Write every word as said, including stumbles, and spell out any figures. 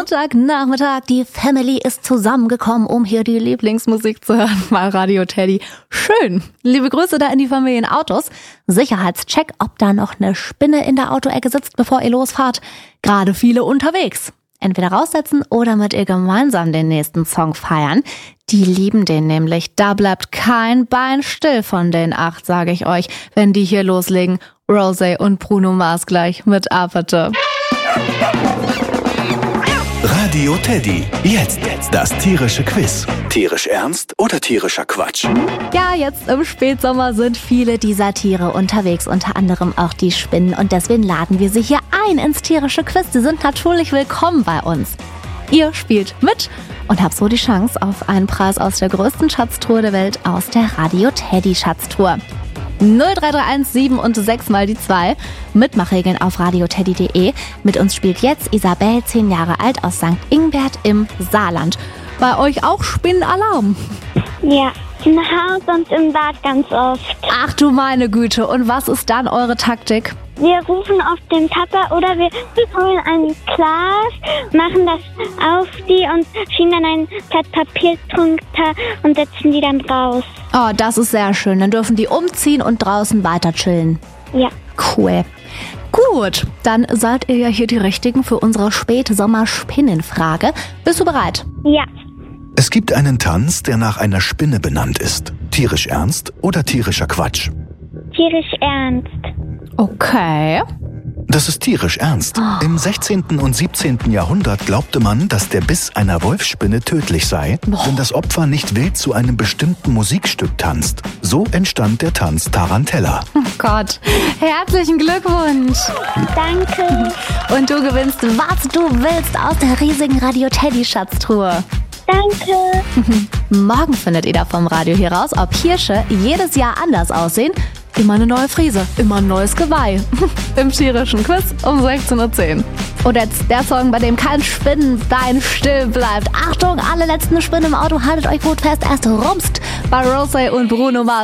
Montagnachmittag, die Family ist zusammengekommen, um hier die Lieblingsmusik zu hören bei Radio Teddy. Schön. Liebe Grüße da in die Familienautos. Sicherheitscheck, ob da noch eine Spinne in der Autoecke sitzt, bevor ihr losfahrt. Gerade viele unterwegs. Entweder raussetzen oder mit ihr gemeinsam den nächsten Song feiern. Die lieben den nämlich. Da bleibt kein Bein still von den acht, sage ich euch, wenn die hier loslegen. Rosé und Bruno Mars gleich mit Aperte. Radio Teddy. Jetzt das tierische Quiz. Tierisch ernst oder tierischer Quatsch? Ja, jetzt im Spätsommer sind viele dieser Tiere unterwegs, unter anderem auch die Spinnen. Und deswegen laden wir sie hier ein ins tierische Quiz. Sie sind natürlich willkommen bei uns. Ihr spielt mit und habt so die Chance auf einen Preis aus der größten Schatztruhe der Welt, aus der Radio Teddy Schatztruhe. null drei drei eins sieben und sechs mal die zwei. Mitmachregeln auf radioteddy punkt de. Mit uns spielt jetzt Isabel, zehn Jahre alt, aus Sankt Ingbert im Saarland. Bei euch auch Spinnenalarm? Ja, im Haus und im Bad ganz oft. Ach du meine Güte, und was ist dann eure Taktik? Wir rufen auf den Papa oder wir holen ein Glas, machen das auf die und schieben dann ein Blatt Papier drunter und setzen die dann raus. Oh, das ist sehr schön. Dann dürfen die umziehen und draußen weiter chillen. Ja. Cool. Gut, dann seid ihr ja hier die Richtigen für unsere Spätsommer-Spinnenfrage. Bist du bereit? Ja. Es gibt einen Tanz, der nach einer Spinne benannt ist. Tierisch ernst oder tierischer Quatsch? Tierisch ernst. Okay. Das ist tierisch ernst. Oh. Im sechzehnten und siebzehnten Jahrhundert glaubte man, dass der Biss einer Wolfsspinne tödlich sei, Oh. wenn das Opfer nicht wild zu einem bestimmten Musikstück tanzt. So entstand der Tanz Tarantella. Oh Gott, herzlichen Glückwunsch. Danke. Und du gewinnst, was du willst, aus der riesigen Radio Teddy Schatztruhe. Danke. Morgen findet ihr da vom Radio hier raus, ob Hirsche jedes Jahr anders aussehen. Immer eine neue Frise, immer ein neues Geweih. Im tierischen Quiz um sechzehn Uhr zehn. Und jetzt der Song, bei dem kein Spinnenbein still bleibt. Achtung, alle letzten Spinnen im Auto, haltet euch gut fest, erst rumst bei Rosé und Bruno Mars.